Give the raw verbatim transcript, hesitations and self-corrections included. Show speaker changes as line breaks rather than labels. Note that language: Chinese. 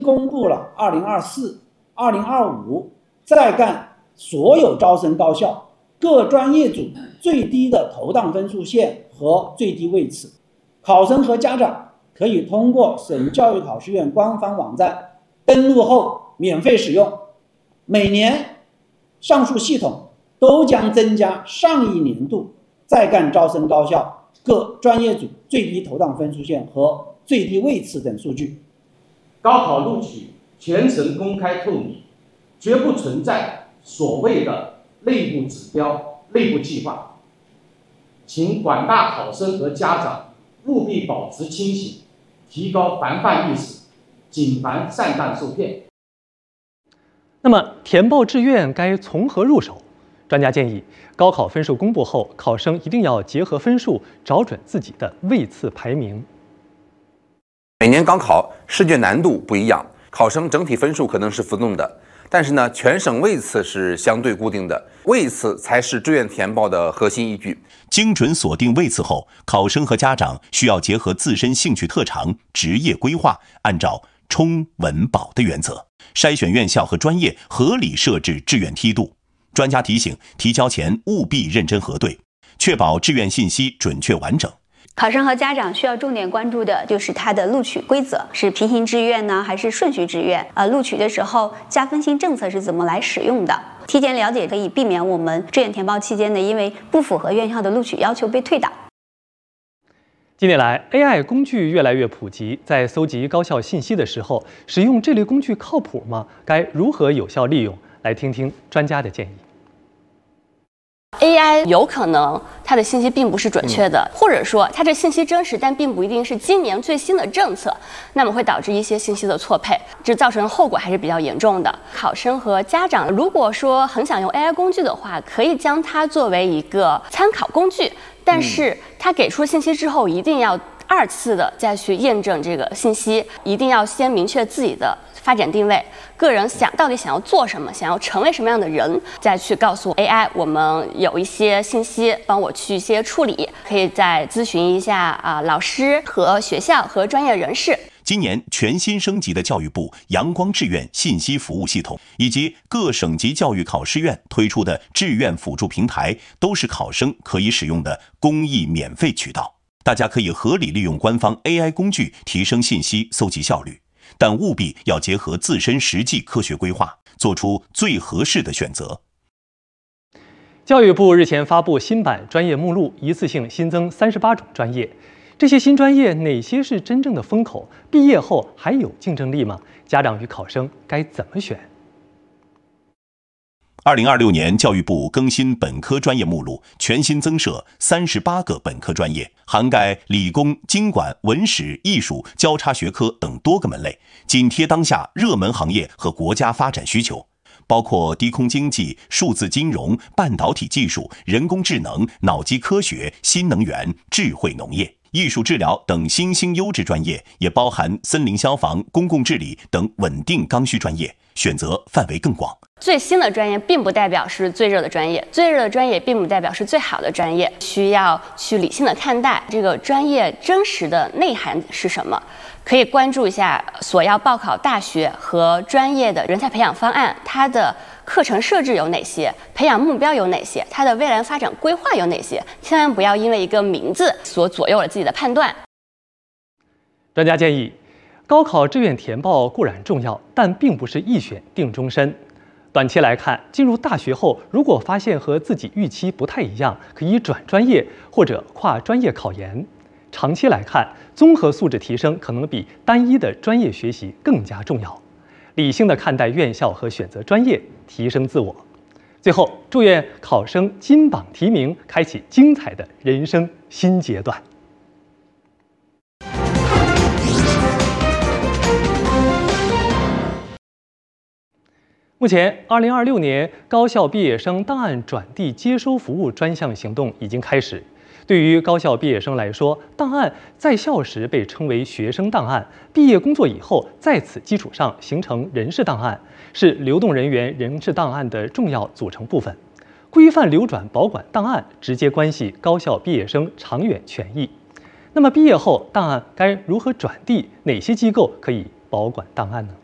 公布了二零二四、二零二五在干所有招生高校各专业组最低的投档分数线和最低位次，考生和家长可以通过省教育考试院官方网站登录后免费使用。每年上述系统都将增加上一年度在干招生高校各专业组最低投档分数线和最低位次等数据。
高考录取全程公开透明，绝不存在所谓的内部指标、内部计划。请广大考生和家长务必保持清醒，提高防范意识，谨防上当受骗。
那么，填报志愿该从何入手？专家建议，高考分数公布后，考生一定要结合分数找准自己的位次排名。
每年高考试卷难度不一样，考生整体分数可能是浮动的，但是呢，全省位次是相对固定的，位次才是志愿填报的核心依据。
精准锁定位次后，考生和家长需要结合自身兴趣特长、职业规划，按照冲、稳、保的原则，筛选院校和专业，合理设置志愿梯度。专家提醒，提交前务必认真核对，确保志愿信息准确完整。
考生和家长需要重点关注的就是它的录取规则，是平行志愿呢，还是顺序志愿？呃，录取的时候加分型政策是怎么来使用的？提前了解可以避免我们志愿填报期间呢，因为不符合院校的录取要求被退档。
近年来 ，A I 工具越来越普及，在搜集高校信息的时候，使用这类工具靠谱吗？该如何有效利用？来听听专家的建议。
A I 有可能它的信息并不是准确的，嗯、或者说它这信息真实，但并不一定是今年最新的政策，那么会导致一些信息的错配，这造成后果还是比较严重的。考生和家长如果说很想用 A I 工具的话，可以将它作为一个参考工具，但是它给出信息之后，一定要二次的再去验证这个信息，一定要先明确自己的发展定位，个人想到底想要做什么，想要成为什么样的人，再去告诉 A I， 我们有一些信息帮我去一些处理，可以再咨询一下啊、呃、老师和学校和专业人士。
今年全新升级的教育部阳光志愿信息服务系统，以及各省级教育考试院推出的志愿辅助平台，都是考生可以使用的公益免费渠道。大家可以合理利用官方 A I 工具，提升信息搜集效率。但务必要结合自身实际科学规划，做出最合适的选择。
教育部日前发布新版专业目录，一次性新增三十八种专业。这些新专业哪些是真正的风口？毕业后还有竞争力吗？家长与考生该怎么选？
二零二六年，教育部更新本科专业目录，全新增设三十八个本科专业，涵盖理工、经管、文史、艺术、交叉学科等多个门类，紧贴当下热门行业和国家发展需求，包括低空经济、数字金融、半导体技术、人工智能、脑机科学、新能源、智慧农业、艺术治疗等新兴优质专业，也包含森林消防、公共治理等稳定刚需专业，选择范围更广。
最新的专业并不代表是最热的专业，最热的专业并不代表是最好的专业，需要去理性的看待这个专业真实的内涵是什么。可以关注一下所要报考大学和专业的人才培养方案，它的课程设置有哪些，培养目标有哪些，它的未来发展规划有哪些，千万不要因为一个名字所左右了自己的判断。
专家建议，高考志愿填报固然重要，但并不是一选定终身。短期来看，进入大学后，如果发现和自己预期不太一样，可以转专业或者跨专业考研。长期来看，综合素质提升可能比单一的专业学习更加重要。理性的看待院校和选择专业，提升自我。最后，祝愿考生金榜题名，开启精彩的人生新阶段。目前，二零二六年高校毕业生档案转递接收服务专项行动已经开始。对于高校毕业生来说，档案在校时被称为学生档案，毕业工作以后，在此基础上形成人事档案，是流动人员人事档案的重要组成部分。规范流转保管档案，直接关系高校毕业生长远权益。那么，毕业后档案该如何转递？哪些机构可以保管档案呢？